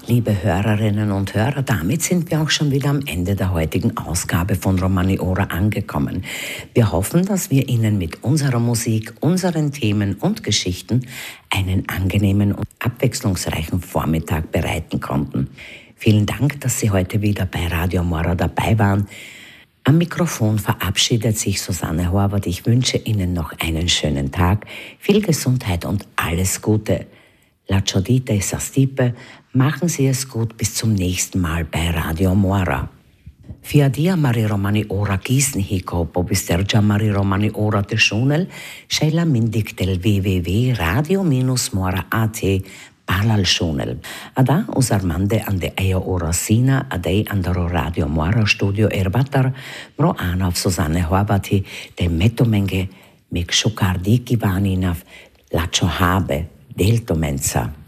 Liebe Hörerinnen und Hörer, damit sind wir auch schon wieder am Ende der heutigen Ausgabe von Romani-Ora angekommen. Wir hoffen, dass wir Ihnen mit unserer Musik, unseren Themen und Geschichten einen angenehmen und abwechslungsreichen Vormittag bereiten konnten. Vielen Dank, dass Sie heute wieder bei Radio Mora dabei waren. Am Mikrofon verabschiedet sich Susanne Horvath. Ich wünsche Ihnen noch einen schönen Tag, viel Gesundheit und alles Gute. La Ciodite e Sastipe, machen Sie es gut, bis zum nächsten Mal bei Radio Mora. Fia dia Mari Romani-Ora Gießen hikopo bistergia Mari Romani-Ora te Schunel, Sheila Mindik del www.radio-mora.at Palal Schunel. Ada usarmande ande Eia Ora Sina, adei andaro Radio Mora Studio Erbatar, mro anav Susanne Horvathi, de metomenge, mik shukardiki vaninav, lacho habe, delto mensa.